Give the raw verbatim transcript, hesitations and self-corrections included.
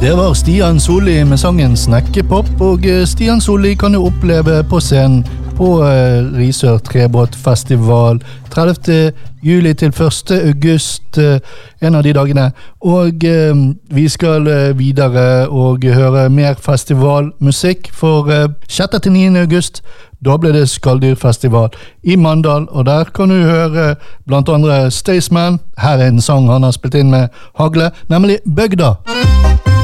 Det var Stian Solli med sangen Snekkepop, og Stian Solli kan du oppleve på scenen på Risør Trebåtfestival tredivte juli til første august, en av de dagene. Og eh, vi skal videre og høre mer festivalmusikk for eh, sjette til niende august. Da ble det Skalldyrfestival i Mandal, og der kan du høre blant andre Staysman. Her er en sang han har spilt inn med Hagle, nemlig Bøgda.